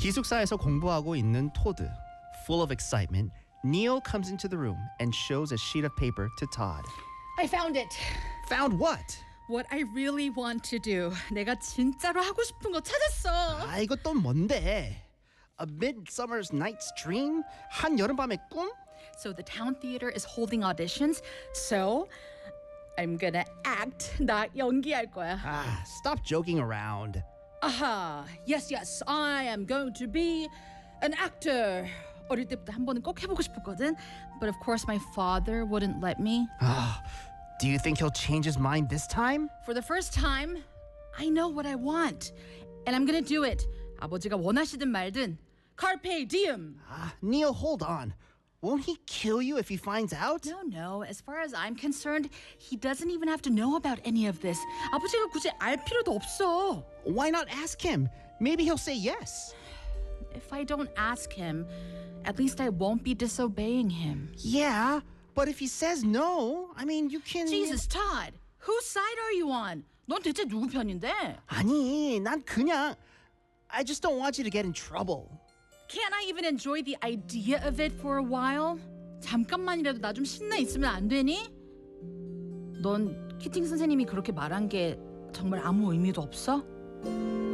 기숙사에서 공부하고 있는 토드. Full of excitement, Neil comes into the room and shows a sheet of paper to Todd. I found it. Found what? What I really want to do. 내가 진짜로 하고 싶은 거 찾았어. 아, 이거 또 뭔데? A Midsummer's Night's Dream? 한 여름밤의 꿈? So the town theater is holding auditions. So I'm gonna act. 나 연기할 거야. Ah, stop joking around. Aha. Yes. I am going to be an actor. 어릴 때부터 한 번은 꼭 해보고 싶었거든. But of course my father wouldn't let me. Ah, do you think he'll change his mind this time? For the first time, I know what I want. And I'm gonna do it. 아버지가 원하시든 말든. Carpe diem. Neil, hold on. Won't he kill you if he finds out? No. As far as I'm concerned, he doesn't even have to know about any of this. 아버지가 굳이 알 필요도 없어. Why not ask him? Maybe he'll say yes. If I don't ask him, at least I won't be disobeying him. Yeah, but if he says no, I mean, you can... Jesus, Todd, whose side are you on? 넌 대체 누구 편인데? 아니, 난 그냥... I just don't want you to get in trouble. Can't I even enjoy the idea of it for a while? 잠깐만이라도 나 좀 신나 있으면 안 되니? 넌 키팅 선생님이 그렇게 말한 게 정말 아무 의미도 없어?